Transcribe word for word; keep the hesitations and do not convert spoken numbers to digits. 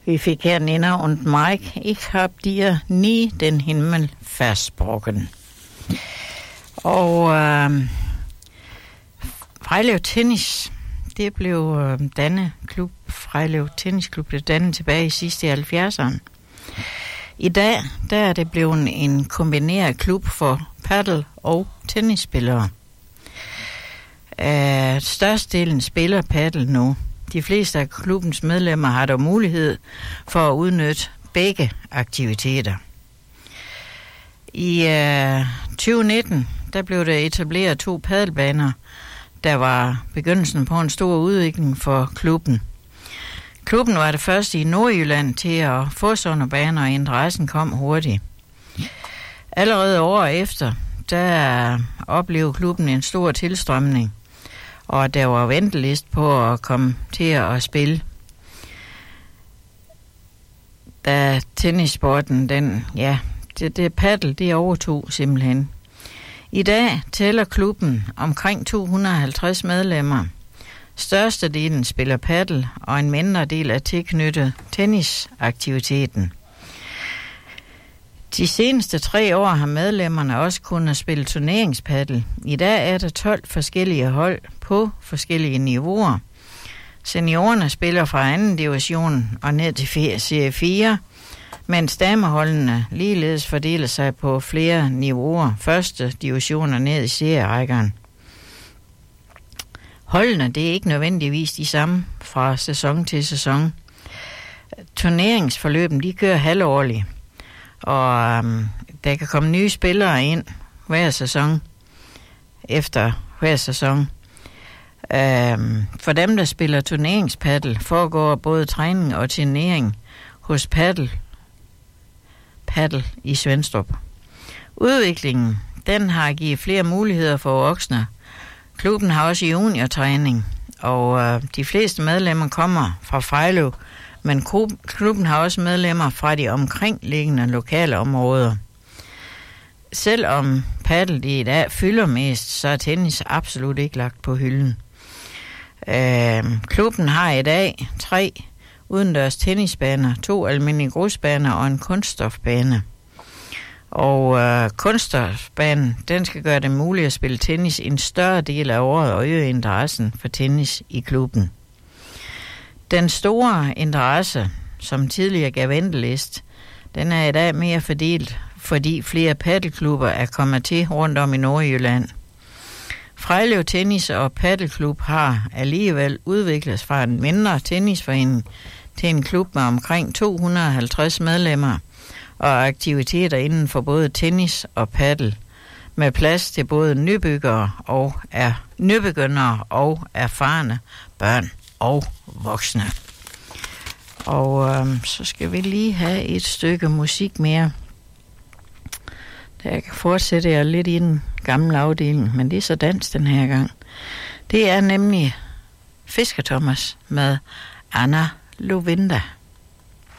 Wie viel her Nina und Mike, ich hab dir nie den Himmel versprochen. Og øh, Frejlev Tennis, det blev øh, dannet klub, Frejlev Tennisklub blev dannet tilbage i sidste halvfjerdserne. I dag, der er det blevet en kombineret klub for paddle- og tennisspillere. Øh, størstedelen spiller paddle nu. De fleste af klubbens medlemmer har dog mulighed for at udnytte begge aktiviteter. I øh, tyve nitten, der blev der etableret to paddelbaner, der var begyndelsen på en stor udvikling for klubben. Klubben var det første i Nordjylland til at få sådan baner, og interessen kom hurtigt. Allerede år efter, der oplevede klubben en stor tilstrømning, og der var ventelist på at komme til at spille. Da tennissporten, den, ja, det, det paddle, det overtog simpelthen. I dag tæller klubben omkring to hundrede og halvtreds medlemmer. Størstedelen spiller paddle, og en mindre del er tilknyttet tennisaktiviteten. De seneste tre år har medlemmerne også kunnet spille turneringspaddle. I dag er der tolv forskellige hold på forskellige niveauer. Seniorerne spiller fra anden division og ned til serie fire, mens dameholdene ligeledes fordeler sig på flere niveauer, første divisioner ned i serierækkerne. Holdene, det er ikke nødvendigvis de samme fra sæson til sæson. Turneringsforløben, de kører halvårligt, og um, der kan komme nye spillere ind hver sæson, efter hver sæson. Um, for dem, der spiller turneringspaddle, foregår både træning og turnering hos paddle, paddle i Svenstrup. Udviklingen, den har givet flere muligheder for voksne. Klubben har også juniortræning, og øh, de fleste medlemmer kommer fra Frejlev, men klubben har også medlemmer fra de omkringliggende lokale områder. Selvom paddle i dag fylder mest, så er tennis absolut ikke lagt på hylden. Øh, klubben har i dag tre udendørs tennisbaner, to almindelige grusbaner og en kunststofbane. Og øh, kunststofbanen, den skal gøre det muligt at spille tennis en større del af året og øge interessen for tennis i klubben. Den store interesse, som tidligere gav ventelist, den er i dag mere fordelt, fordi flere paddelklubber er kommet til rundt om i Nordjylland. Frejlev Tennis og Paddelklub har alligevel udviklet fra en mindre tennisforening til en klub med omkring to hundrede og halvtreds medlemmer og aktiviteter inden for både tennis og paddle, med plads til både nybyggere og er nybegyndere og erfarne børn og voksne. Og øhm, så skal vi lige have et stykke musik mere. Der fortsætter jeg lidt i den gamle afdeling, men det er så dans den her gang. Det er nemlig Fisker Thomas med Anna Lovinda.